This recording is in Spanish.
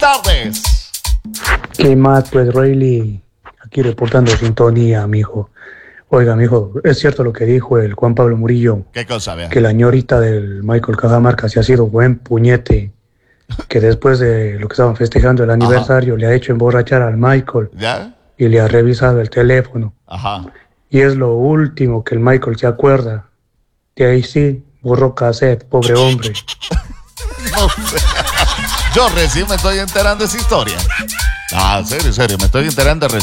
tardes. ¿Qué más, pues, Rayleigh? Aquí reportando sintonía, mijo. Oiga, mijo, es cierto lo que dijo el Juan Pablo Murillo, ¿Qué cosa, vea? que la ñorita del Michael Cajamarca se ha sido buen puñete, que después de lo que estaban festejando el aniversario le ha hecho emborrachar al Michael ¿Ya? y le ha revisado el teléfono. Ajá. Y es lo último que el Michael se acuerda. De ahí sí, borró cassette, pobre hombre. No sé. Yo recién me estoy enterando de esa historia. Ah, serio, me estoy enterando